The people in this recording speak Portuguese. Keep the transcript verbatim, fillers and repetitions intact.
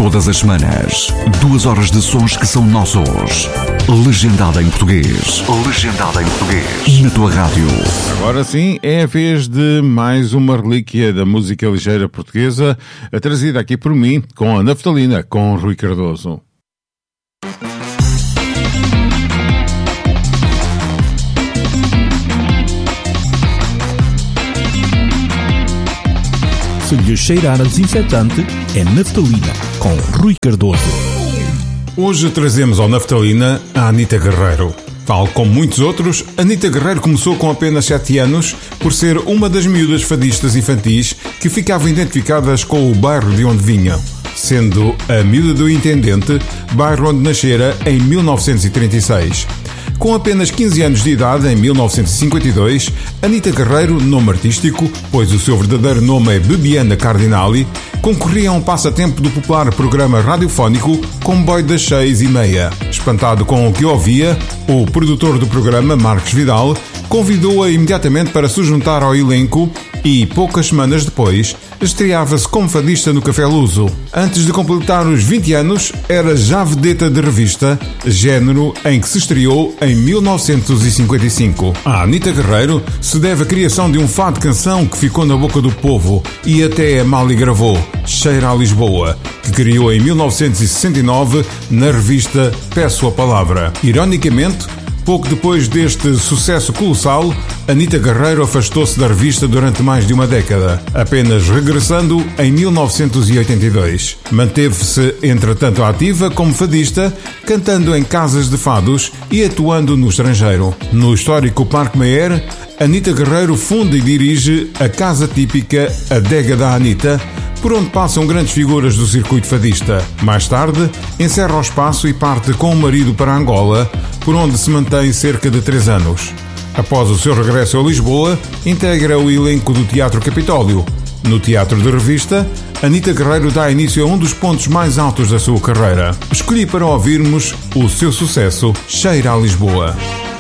Todas as semanas, duas horas de sons que são nossos. Legendada em português. Legendada em português. Na tua rádio. Agora sim, é a vez de mais uma relíquia da música ligeira portuguesa, trazida aqui por mim, com a Naftalina, com Rui Cardoso. Se lhe cheirar a desinfetante, é Naftalina, com Rui Cardoso. Hoje trazemos ao Naftalina a Anita Guerreiro. Tal como muitos outros, Anita Guerreiro começou com apenas sete anos por ser uma das miúdas fadistas infantis que ficavam identificadas com o bairro de onde vinham, sendo a miúda do Intendente, bairro onde nascera em mil novecentos e trinta e seis. Com apenas quinze anos de idade, em mil novecentos e cinquenta e dois, Anita Guerreiro, nome artístico, pois o seu verdadeiro nome é Bebiana Cardinali, concorria a um passatempo do popular programa radiofónico Comboio das Seis e Meia. Espantado com o que ouvia, o produtor do programa, Marcos Vidal, convidou-a imediatamente para se juntar ao elenco e, poucas semanas depois, estreava-se como fadista no Café Luso. Antes de completar os vinte anos, era já vedeta de revista, género em que se estreou em mil novecentos e cinquenta e cinco. A Anita Guerreiro se deve à criação de um fado canção que ficou na boca do povo e até a Mali gravou, Cheira a Lisboa, que criou em mil novecentos e sessenta e nove na revista Peço a Palavra. Ironicamente, pouco depois deste sucesso colossal, Anita Guerreiro afastou-se da revista durante mais de uma década, apenas regressando em mil novecentos e oitenta e dois. Manteve-se, entretanto, ativa como fadista, cantando em casas de fados e atuando no estrangeiro. No histórico Parque Mayer, Anita Guerreiro funda e dirige a casa típica Adega da Anita, por onde passam grandes figuras do circuito fadista. Mais tarde, encerra o espaço e parte com o marido para Angola, por onde se mantém cerca de três anos. Após o seu regresso a Lisboa, integra o elenco do Teatro Capitólio. No teatro de revista, Anita Guerreiro dá início a um dos pontos mais altos da sua carreira. Escolhi para ouvirmos o seu sucesso, Cheira a Lisboa.